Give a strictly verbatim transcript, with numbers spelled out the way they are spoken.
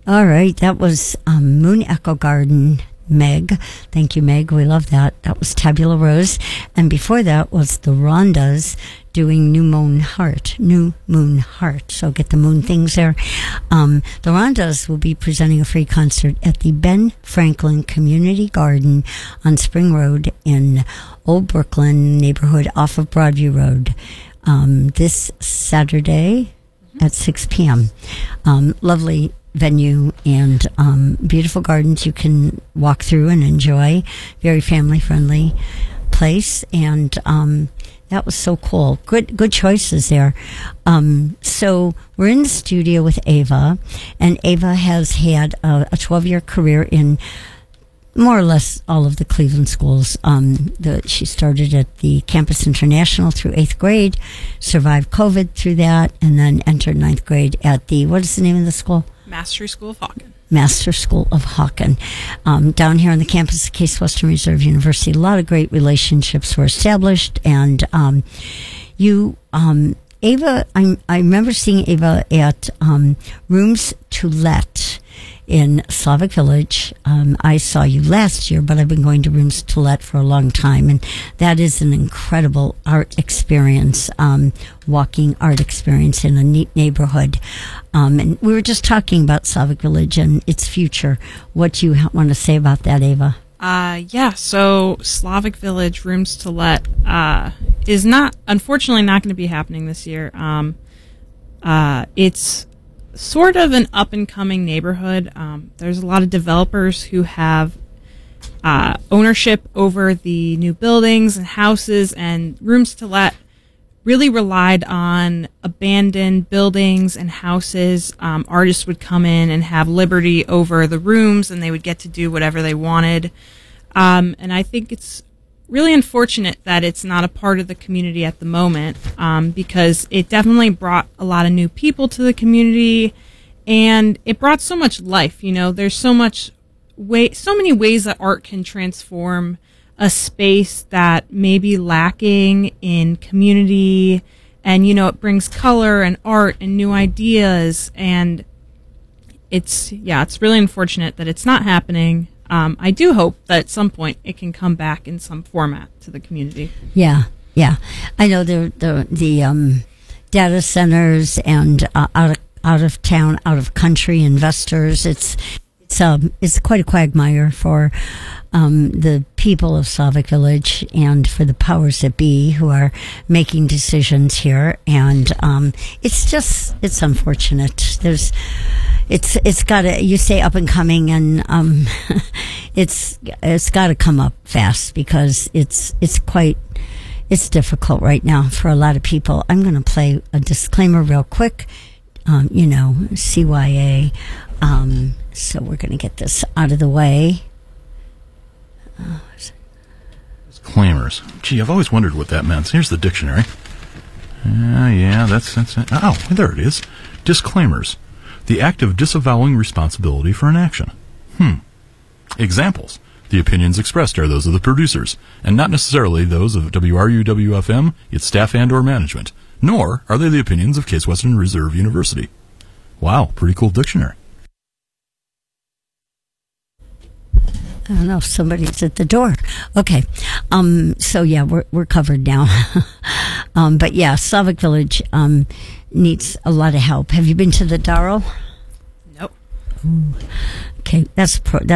All right, that was um, Moon Echo Garden, Meg. Thank you, Meg. We love that. That was Tabula Rose. And before that was the Rondas doing New Moon Heart. New Moon Heart. So get the moon things there. Um, the Rondas will be presenting a free concert at the Ben Franklin Community Garden on Spring Road in Old Brooklyn neighborhood off of Broadview Road um, this Saturday at six p.m. Um, lovely venue and um, beautiful gardens you can walk through and enjoy. Very family friendly place, and um, that was so cool. Good, good choices there. Um, so we're in the studio with Ava, and Ava has had a, a twelve-year career in more or less all of the Cleveland schools. Um, the, she started at the Campus International through eighth grade, survived COVID through that, and then entered ninth grade at the, what is the name of the school? Mastery School of Hawken. Master School of Hawken. Um, down here on the campus of Case Western Reserve University, a lot of great relationships were established, and um, you, um, Ava, I, I remember seeing Ava at um, Rooms to Let in Slavic Village. Um, I saw you last year, but I've been going to Rooms to Let for a long time, and that is an incredible art experience, um, walking art experience in a neat neighborhood. Um, and we were just talking about Slavic Village and its future. What do you ha- want to say about that, Ava? Uh, yeah, so Slavic Village Rooms to Let uh, is not, unfortunately, not going to be happening this year. Um, uh, it's sort of an up-and-coming neighborhood. Um, there's a lot of developers who have uh, ownership over the new buildings and houses, and Rooms to Let really relied on abandoned buildings and houses. Um, artists would come in and have liberty over the rooms, and they would get to do whatever they wanted. Um, and I think it's really unfortunate that it's not a part of the community at the moment, um, because it definitely brought a lot of new people to the community, and it brought so much life. You know, there's so much way, so many ways that art can transform a space that may be lacking in community, and, you know, it brings color and art and new ideas, and it's, yeah, it's really unfortunate that it's not happening. Um, I do hope that at some point it can come back in some format to the community. Yeah, yeah. I know the the the um, data centers and uh, out of out of town, out of country investors. It's it's um it's quite a quagmire for um, the people of Slavic Village and for the powers that be who are making decisions here. And um, it's just it's unfortunate. There's It's it's got to, you say up and coming, and um, it's it's got to come up fast, because it's it's quite it's difficult right now for a lot of people. I'm going to play a disclaimer real quick. Um, you know, C Y A. Um, so we're going to get this out of the way. Oh, Disclaimers. Gee, I've always wondered what that meant. Here's the dictionary. Uh, yeah, that's that's it. Oh, there it is. Disclaimers. The act of disavowing responsibility for an action. Hmm. Examples. The opinions expressed are those of the producers, and not necessarily those of W R U W F M, its staff and or management, nor are they the opinions of Case Western Reserve University. Wow, pretty cool dictionary. I don't know if somebody's at the door. Okay. Um, so yeah, we're, we're covered now. um, but yeah, Slavic Village, um, needs a lot of help. Have you been to the Darrow? Nope. Ooh. Okay. That's pro, that's